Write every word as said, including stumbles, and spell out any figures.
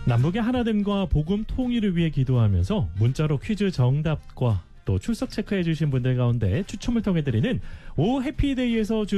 남북의 하나됨과 복음 통일을 위해 기도하면서 문자로 퀴즈 정답과 또 출석 체크해 주신 분들 가운데 추첨을 통해 드리는 오 해피데이에서 주